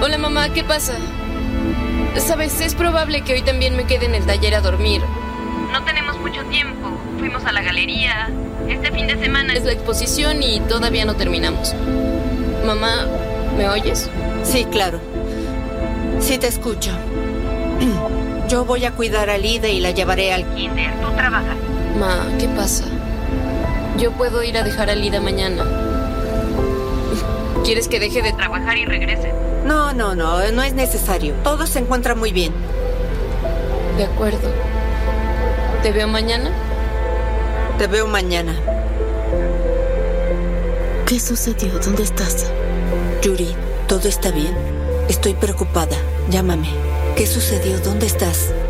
Hola, mamá, ¿qué pasa? Sabes, es probable que hoy también me quede en el taller a dormir. No tenemos mucho tiempo. Fuimos a la galería. Este fin de semana es la exposición y todavía no terminamos. Mamá, ¿me oyes? Sí, claro. Sí te escucho. Yo voy a cuidar a Lida y la llevaré al kinder. Tú trabajas. Ma, ¿qué pasa? Yo puedo ir a dejar a Lida mañana. ¿Quieres que deje de trabajar y regrese? No es necesario. Todo se encuentra muy bien. De acuerdo. ¿Te veo mañana? Te veo mañana. ¿Qué sucedió? ¿Dónde estás? Yuri, ¿todo está bien? Estoy preocupada. Llámame. ¿Qué sucedió? ¿Dónde estás?